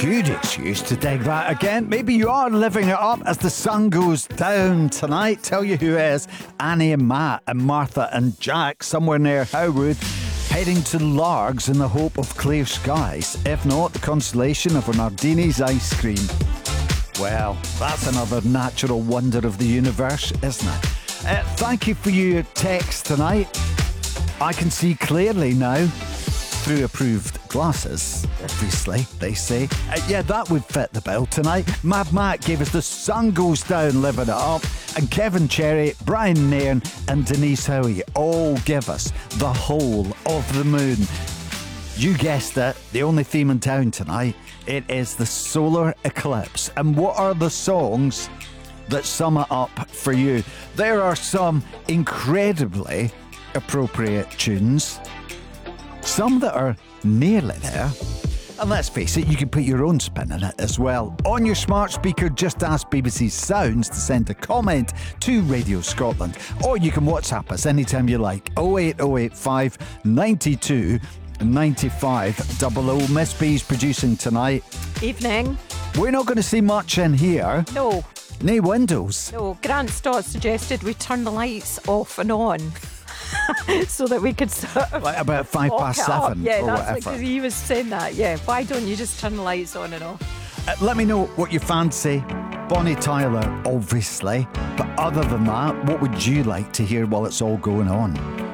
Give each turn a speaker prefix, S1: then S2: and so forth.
S1: Good excuse to dig that again. Maybe you are living it up as the sun goes down tonight. Tell you who is. Annie and Matt and Martha and Jack somewhere near Howwood, heading to Largs in the hope of clear skies. If not, the consolation of a Nardini's ice cream. Well, that's another natural wonder of the universe, isn't it? Thank you for your text tonight. I can see clearly now. Through approved glasses, obviously, they say. Yeah, that would fit the bill tonight. Mad Matt gave us The Sun Goes Down, Living It Up. And Kevin Cherry, Brian Nairn and Denise Howie all give us The Whole of the Moon. You guessed it, the only theme in town tonight. It is the solar eclipse. And what are the songs that sum it up for you? There are some incredibly appropriate tunes. Some that are nearly there. And let's face it, you can put your own spin in it as well. On your smart speaker, just ask BBC Sounds to send a comment to Radio Scotland. Or you can WhatsApp us anytime you like. 08085 92 95 00. Miss B's producing tonight.
S2: Evening.
S1: We're not going to see much in here.
S2: No.
S1: No windows.
S2: No. Grant Stott suggested we turn the lights off and on. So that we could sort of
S1: like about 7:05
S2: yeah,
S1: or
S2: that's
S1: whatever.
S2: because he was saying that. Yeah, why don't you just turn the lights on and off?
S1: Let me know what you fancy. Bonnie Tyler, obviously. But other than that, what would you like to hear while it's all going on?